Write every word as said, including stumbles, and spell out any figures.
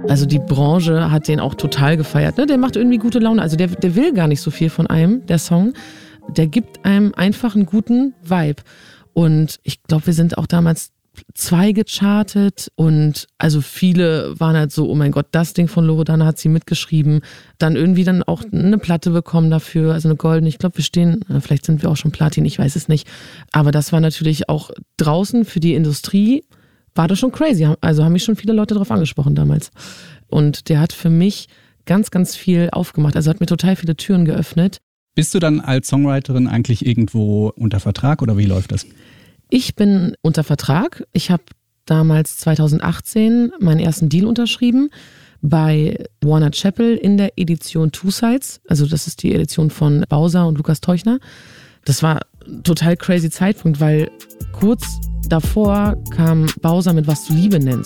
Also die Branche hat den auch total gefeiert. Ne? Der macht irgendwie gute Laune. Also der, der will gar nicht so viel von einem, der Song. Der gibt einem einfach einen guten Vibe. Und ich glaube, wir sind auch damals zwei gechartet und also viele waren halt so, oh mein Gott, das Ding von Loredana hat sie mitgeschrieben. Dann irgendwie dann auch eine Platte bekommen dafür, also eine goldene. Ich glaube, wir stehen, vielleicht sind wir auch schon Platin, ich weiß es nicht. Aber das war natürlich auch draußen für die Industrie, war das schon crazy. Also haben mich schon viele Leute darauf angesprochen damals. Und der hat für mich ganz, ganz viel aufgemacht. Also hat mir total viele Türen geöffnet. Bist du dann als Songwriterin eigentlich irgendwo unter Vertrag oder wie läuft das? Ich bin unter Vertrag. Ich habe damals zwanzig achtzehn meinen ersten Deal unterschrieben bei Warner Chappell in der Edition Two Sides. Also das ist die Edition von Bowser und Lukas Teuchner. Das war ein total crazy Zeitpunkt, weil kurz davor kam Bowser mit Was du Liebe nennst.